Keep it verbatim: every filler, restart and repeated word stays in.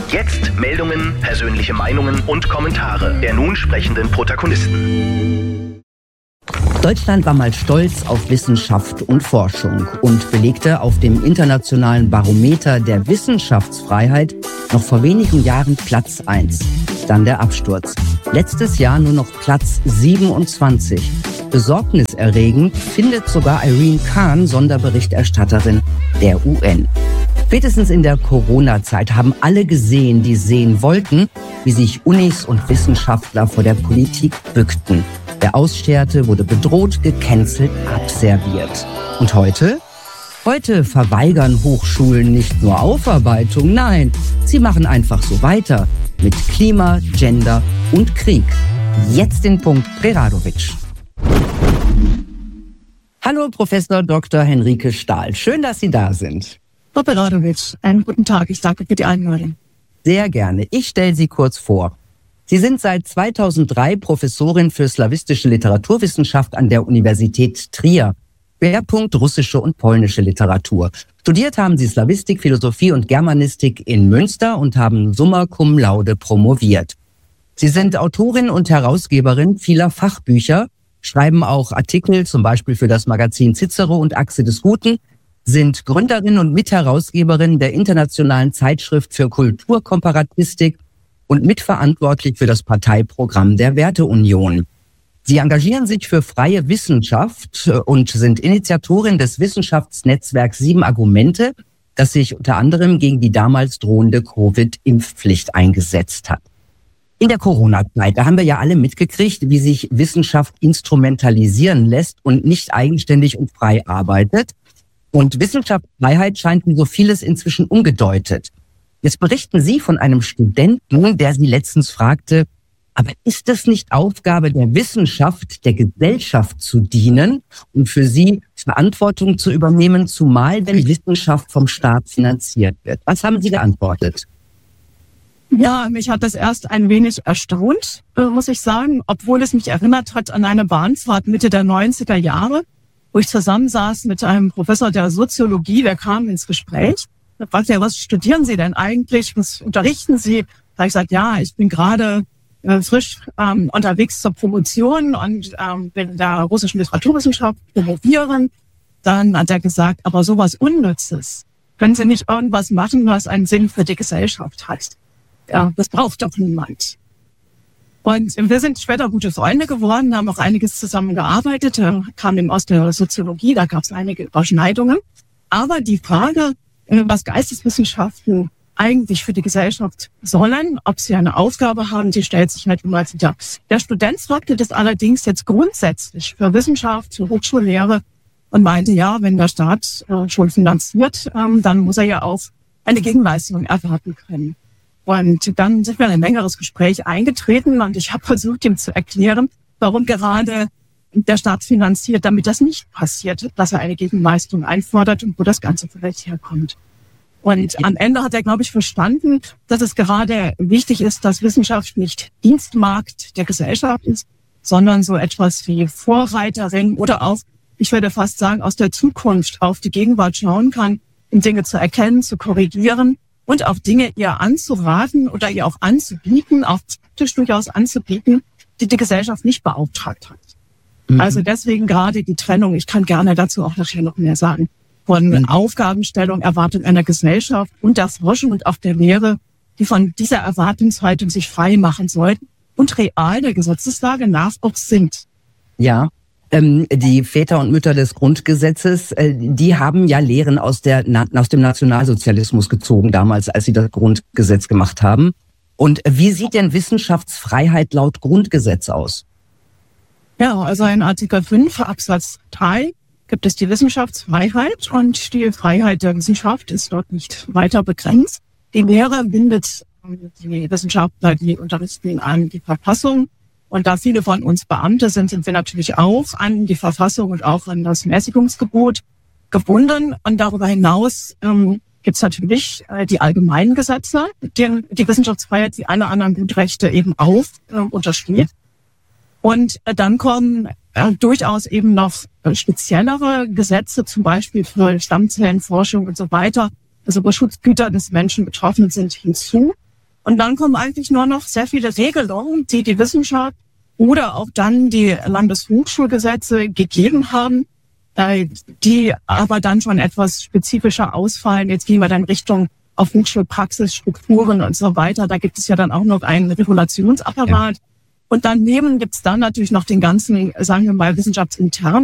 Jetzt Meldungen, persönliche Meinungen und Kommentare der nun sprechenden Protagonisten. Deutschland war mal stolz auf Wissenschaft und Forschung und belegte auf dem internationalen Barometer der Wissenschaftsfreiheit noch vor wenigen Jahren Platz eins. Dann der Absturz. Letztes Jahr nur noch Platz siebenundzwanzig. Besorgniserregend findet sogar Irene Khan, Sonderberichterstatterin der U N. Spätestens in der Corona-Zeit haben alle gesehen, die sehen wollten, wie sich Unis und Wissenschaftler vor der Politik bückten. Wer ausscherte, wurde bedroht, gecancelt, abserviert. Und heute? Heute verweigern Hochschulen nicht nur Aufarbeitung, nein, sie machen einfach so weiter mit Klima, Gender und Krieg. Jetzt den Punkt Preradovic. Hallo Professor Doktor Henrike Stahl, schön, dass Sie da sind. Frau Preradovic, einen guten Tag, ich danke für die Einladung. Sehr gerne, ich stelle Sie kurz vor. Sie sind seit zweitausenddrei Professorin für slawistische Literaturwissenschaft an der Universität Trier. Schwerpunkt russische und polnische Literatur. Studiert haben Sie Slawistik, Philosophie und Germanistik in Münster und haben summa cum laude promoviert. Sie sind Autorin und Herausgeberin vieler Fachbücher, schreiben auch Artikel, zum Beispiel für das Magazin Cicero und Achse des Guten, sind Gründerin und Mitherausgeberin der internationalen Zeitschrift für Kulturkomparatistik und mitverantwortlich für das Parteiprogramm der Werteunion. Sie engagieren sich für freie Wissenschaft und sind Initiatorin des Wissenschaftsnetzwerks Sieben Argumente, das sich unter anderem gegen die damals drohende Covid-Impfpflicht eingesetzt hat. In der Corona-Zeit, da haben wir ja alle mitgekriegt, wie sich Wissenschaft instrumentalisieren lässt und nicht eigenständig und frei arbeitet. Und Wissenschaftsfreiheit scheint wie so vieles inzwischen umgedeutet. Jetzt berichten Sie von einem Studenten, der Sie letztens fragte, aber ist es nicht Aufgabe der Wissenschaft, der Gesellschaft zu dienen und für sie Verantwortung zu übernehmen, zumal wenn Wissenschaft vom Staat finanziert wird? Was haben Sie geantwortet? Ja, mich hat das erst ein wenig erstaunt, muss ich sagen, obwohl es mich erinnert hat an eine Bahnfahrt Mitte der neunziger Jahre, wo ich zusammensaß mit einem Professor der Soziologie, der kam ins Gespräch. Da fragte er, was studieren Sie denn eigentlich? Was unterrichten Sie? Da habe ich gesagt, ja, ich bin gerade äh, frisch ähm, unterwegs zur Promotion und ähm, bin in der russischen Literaturwissenschaft promovieren. Dann hat er gesagt, aber sowas Unnützes. Können Sie nicht irgendwas machen, was einen Sinn für die Gesellschaft hat? Ja, das braucht doch niemand. Und wir sind später gute Freunde geworden, haben auch einiges zusammen gearbeitet, er kam eben aus der Soziologie, da gab es einige Überschneidungen. Aber die Frage, was Geisteswissenschaften eigentlich für die Gesellschaft sollen, ob sie eine Aufgabe haben, die stellt sich halt immer wieder. Der Student fragte das allerdings jetzt grundsätzlich für Wissenschaft, für Hochschullehre und meinte, ja, wenn der Staat äh, schon finanziert, ähm, dann muss er ja auch eine Gegenleistung erwarten können. Und dann sind wir in ein längeres Gespräch eingetreten und ich habe versucht, ihm zu erklären, warum gerade der Staat finanziert, damit das nicht passiert, dass er eine Gegenleistung einfordert und wo das Ganze vielleicht herkommt. Und am Ende hat er, glaube ich, verstanden, dass es gerade wichtig ist, dass Wissenschaft nicht Dienstmarkt der Gesellschaft ist, sondern so etwas wie Vorreiterin oder auch, ich würde fast sagen, aus der Zukunft auf die Gegenwart schauen kann, um Dinge zu erkennen, zu korrigieren und auch Dinge ihr anzuraten oder ihr auch anzubieten, auch praktisch durchaus anzubieten, die die Gesellschaft nicht beauftragt hat. Mhm. Also deswegen gerade die Trennung, ich kann gerne dazu auch nachher noch mehr sagen, von mhm. Aufgabenstellung, Erwartung einer Gesellschaft und der Forschung und auch der Lehre, die von dieser Erwartungshaltung sich frei machen sollten und real der Gesetzeslage nach auch sind. Ja. Ähm, die Väter und Mütter des Grundgesetzes, äh, die haben ja Lehren aus der aus dem Nationalsozialismus gezogen damals, als sie das Grundgesetz gemacht haben. Und wie sieht denn Wissenschaftsfreiheit laut Grundgesetz aus? Ja, also in Artikel fünf Absatz drei gibt es die Wissenschaftsfreiheit und die Freiheit der Wissenschaft ist dort nicht weiter begrenzt. Die Lehre bindet die Wissenschaftler, die unterrichten, an die Verfassung. Und da viele von uns Beamte sind, sind wir natürlich auch an die Verfassung und auch an das Mäßigungsgebot gebunden. Und darüber hinaus ähm, gibt es natürlich äh, die allgemeinen Gesetze, denen die Wissenschaftsfreiheit, die alle anderen Grundrechte eben auch äh, untersteht. Und äh, dann kommen äh, durchaus eben noch äh, speziellere Gesetze, zum Beispiel für Stammzellenforschung und so weiter, also wo Schutzgüter des Menschen betroffen sind, hinzu. Und dann kommen eigentlich nur noch sehr viele Regelungen, die die Wissenschaft oder auch dann die Landeshochschulgesetze gegeben haben, die aber dann schon etwas spezifischer ausfallen. Jetzt gehen wir dann Richtung auf Hochschulpraxis, Strukturen und so weiter. Da gibt es ja dann auch noch einen Regulationsapparat. Ja. Und daneben gibt es dann natürlich noch den ganzen, sagen wir mal, wissenschaftsinternen